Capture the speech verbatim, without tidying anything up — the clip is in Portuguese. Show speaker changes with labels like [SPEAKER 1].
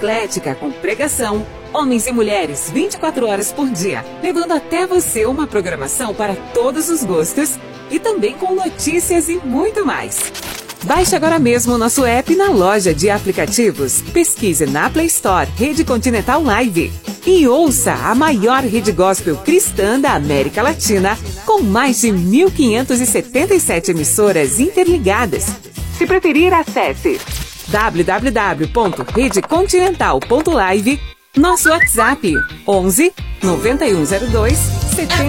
[SPEAKER 1] eclética com pregação, homens e mulheres vinte e quatro horas por dia, levando até você uma programação para todos os gostos e também com notícias e muito mais. Baixe agora mesmo o nosso app na loja de aplicativos. Pesquise na Play Store Rede Continental Live e ouça a maior rede gospel cristã da América Latina, com mais de mil quinhentas e setenta e sete emissoras interligadas. Se preferir, acesse w w w ponto rede continental ponto live, nosso WhatsApp onze, noventa e um zero dois, setenta